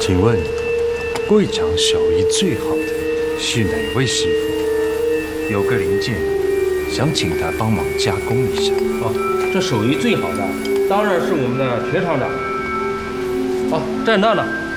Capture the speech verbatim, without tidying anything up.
请问贵长手艺最好的是哪位师傅？有个零件想请他帮忙加工一下。 哦，这手艺最好的当然是我们的田厂长。哦，在那呢。